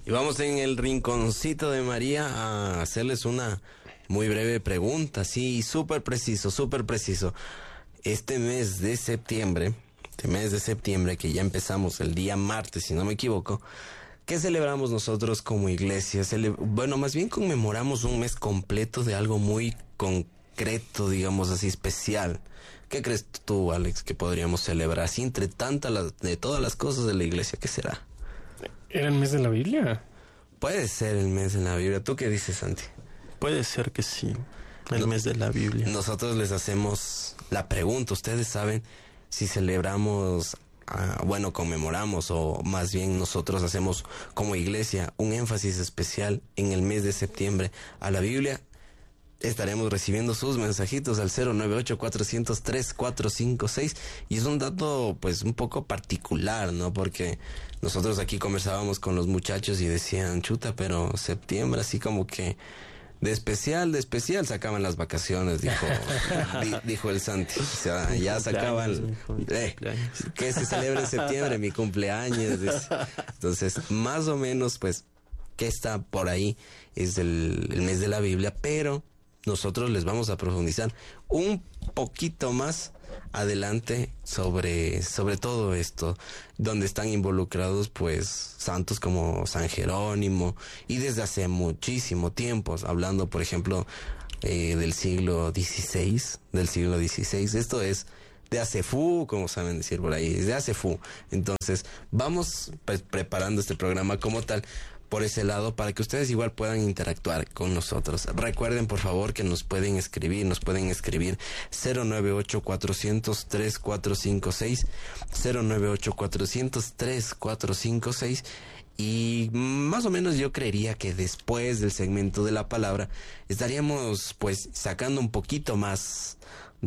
Y vamos en el rinconcito de María a hacerles una muy breve pregunta, sí, súper preciso, súper preciso. Este mes de septiembre, que ya empezamos el día martes, si no me equivoco, ¿qué celebramos nosotros como iglesia? Bueno, más bien conmemoramos un mes completo de algo muy concreto, digamos así, especial. ¿Qué crees tú, Alex, que podríamos celebrar así entre de todas las cosas de la iglesia? ¿Qué será? ¿Era el mes de la Biblia? Puede ser el mes de la Biblia. ¿Tú qué dices, Santi? Puede ser que sí, el mes de la Biblia. Nosotros les hacemos la pregunta. ¿Ustedes saben si celebramos, conmemoramos, o más bien nosotros hacemos como iglesia un énfasis especial en el mes de septiembre a la Biblia? Estaremos recibiendo sus mensajitos al 098-403-456 y es un dato pues un poco particular, ¿no? Porque nosotros aquí conversábamos con los muchachos y decían, chuta, pero septiembre así como que de especial sacaban las vacaciones, dijo el Santi. O sea, ya sacaban que se celebra en septiembre, mi cumpleaños. Dice. Entonces, más o menos, pues, que está por ahí es el mes de la Biblia, pero nosotros les vamos a profundizar un poquito más adelante sobre todo esto, donde están involucrados pues santos como San Jerónimo y desde hace muchísimo tiempo, hablando por ejemplo del siglo XVI, esto es de ACFU, como saben decir por ahí, es de ACFU. Entonces vamos pues preparando este programa como tal por ese lado, para que ustedes igual puedan interactuar con nosotros. Recuerden, por favor, que nos pueden escribir 098-400-3456, 098-400-3456, y más o menos yo creería que después del segmento de la palabra estaríamos pues sacando un poquito más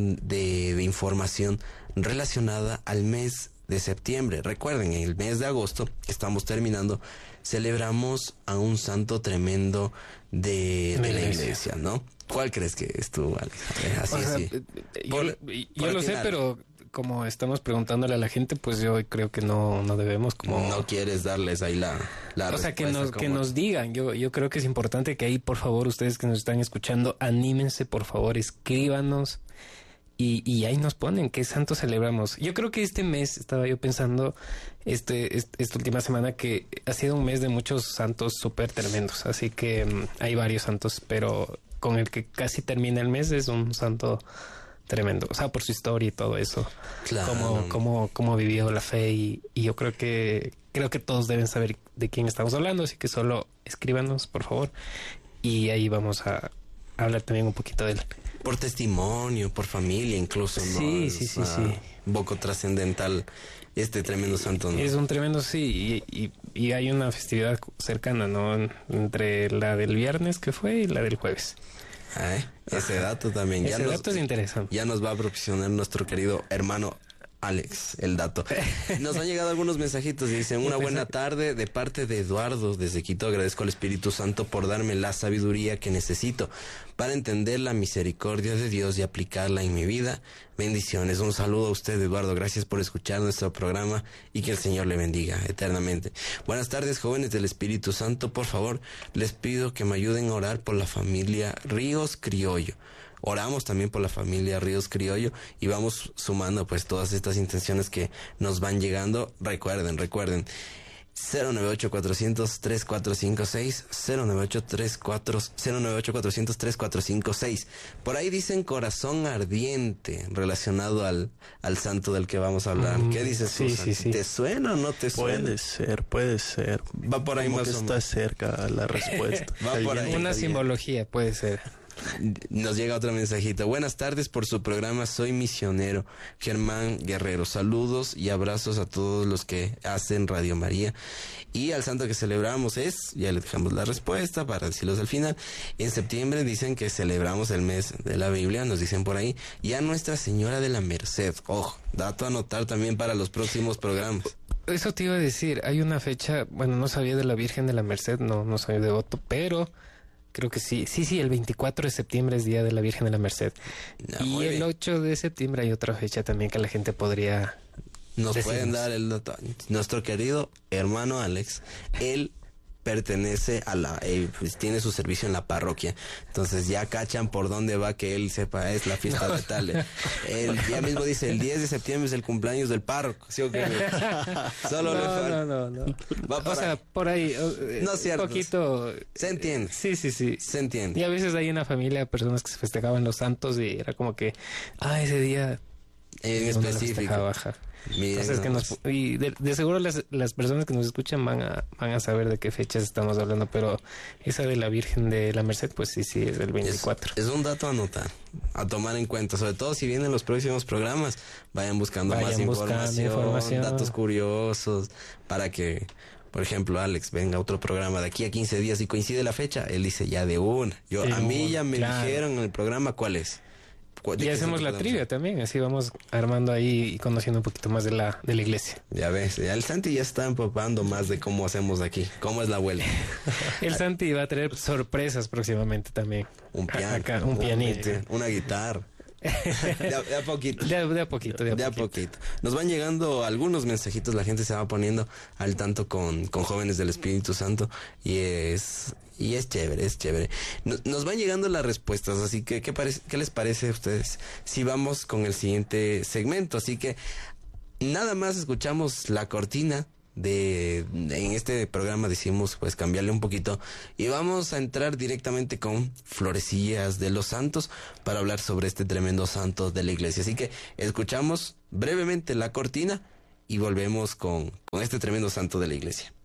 de información relacionada al mes de septiembre. Recuerden, en el mes de agosto, que estamos terminando, celebramos a un santo tremendo de la iglesia, ¿no? ¿Cuál crees que es tú, Alex? Así. Yo lo sé, pero como estamos preguntándole a la gente, pues yo creo que no debemos como... No quieres darles ahí la o sea, que nos digan. Yo creo que es importante que ahí, por favor, ustedes que nos están escuchando, anímense, por favor, escríbanos. Y ahí nos ponen qué santo celebramos. Yo creo que este mes, estaba yo pensando, esta última semana, que ha sido un mes de muchos santos súper tremendos. Así que hay varios santos, pero con el que casi termina el mes es un santo tremendo. O sea, por su historia y todo eso. Claro. Cómo vivió la fe. Y yo creo que todos deben saber de quién estamos hablando. Así que solo escríbanos, por favor. Y ahí vamos a hablar también un poquito de él. Por testimonio, por familia incluso, ¿no? Sí. Un poco trascendental este tremendo santo, ¿no? Es un tremendo, sí, y hay una festividad cercana, ¿no? Entre la del viernes que fue y la del jueves. Ese dato también. Ese dato es interesante. Ya nos va a proporcionar nuestro querido hermano Alex, el dato. Nos han llegado algunos mensajitos y dicen: una buena tarde de parte de Eduardo desde Quito. Agradezco al Espíritu Santo por darme la sabiduría que necesito para entender la misericordia de Dios y aplicarla en mi vida. Bendiciones. Un saludo a usted, Eduardo. Gracias por escuchar nuestro programa y que el Señor le bendiga eternamente. Buenas tardes, jóvenes del Espíritu Santo. Por favor, les pido que me ayuden a orar por la familia Ríos Criollo. Oramos también por la familia Ríos Criollo y vamos sumando pues todas estas intenciones que nos van llegando. Recuerden 098-400-3456, 098-400-3456. Por ahí dicen corazón ardiente relacionado al santo del que vamos a hablar. ¿Qué dices tú? Sí. ¿Te suena o no te suena? Puede ser. Va por ahí como más que o está menos cerca la respuesta. Va por ahí. Una simbología puede ser. Nos llega otro mensajito. Buenas tardes por su programa. Soy misionero Germán Guerrero. Saludos y abrazos a todos los que hacen Radio María. Y al santo que celebramos ya le dejamos la respuesta para decirlos al final. En septiembre dicen que celebramos el mes de la Biblia, nos dicen por ahí. Y a Nuestra Señora de la Merced. Ojo, dato a anotar también para los próximos programas. Eso te iba a decir. Hay una fecha, bueno, no sabía de la Virgen de la Merced, no soy devoto, pero creo que sí, el 24 de septiembre es Día de la Virgen de la Merced. Y el 8 de septiembre hay otra fecha también que la gente podría... Nos pueden dar el dato. Nuestro querido hermano Alex, él pertenece a la, pues tiene su servicio en la parroquia. Entonces ya cachan por dónde va, que él sepa, es la fiesta de tal. Él ya mismo dice, el 10 de septiembre es el cumpleaños del párroco. ¿Sí o qué? Solo le falta. No. Va por ahí. Por ahí. No es cierto. Un poquito. Se entiende. Sí. Se entiende. Y a veces hay una familia de personas que se festejaban los santos y era como que, ese día. En específico. Baja. Miren, entonces y de seguro las personas que nos escuchan van a saber de qué fechas estamos hablando, pero esa de la Virgen de la Merced, pues sí, es el 24. Es un dato a anotar, a tomar en cuenta, sobre todo si vienen los próximos programas, vayan buscando más información, datos curiosos, para que, por ejemplo, Alex venga a otro programa de aquí a 15 días y coincide la fecha, él dice ya de una. A mí ya me dijeron en el programa cuál es. Y hacemos la trivia también, así vamos armando ahí y conociendo un poquito más de la iglesia. Ya ves, ya el Santi ya está empapando más de cómo hacemos aquí, cómo es la abuela. El Santi va a traer sorpresas próximamente también. Un piano. Acá, un pianito. Una guitarra. De a poquito. De a poquito. Nos van llegando algunos mensajitos, la gente se va poniendo al tanto con Jóvenes del Espíritu Santo y es chévere. Nos van llegando las respuestas, así que ¿qué les parece a ustedes si vamos con el siguiente segmento? Así que nada más escuchamos la cortina en este programa, decimos pues cambiarle un poquito y vamos a entrar directamente con Florecillas de los Santos para hablar sobre este tremendo santo de la iglesia. Así que escuchamos brevemente la cortina y volvemos con este tremendo santo de la iglesia.